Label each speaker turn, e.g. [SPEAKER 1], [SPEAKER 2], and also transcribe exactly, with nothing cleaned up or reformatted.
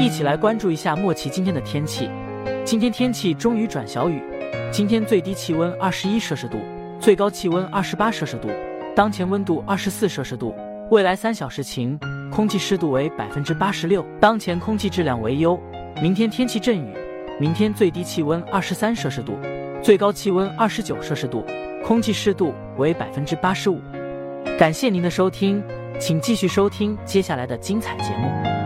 [SPEAKER 1] 一起来关注一下莫奇今天的天气。今天天气终于转小雨，今天最低气温二十一摄氏度，最高气温二十八摄氏度，当前温度二十四摄氏度。未来三小时晴，空气湿度为百分之八十六，当前空气质量为优。明天天气阵雨，明天最低气温二十三摄氏度，最高气温二十九摄氏度，空气湿度为百分之八十五。感谢您的收听，请继续收听接下来的精彩节目。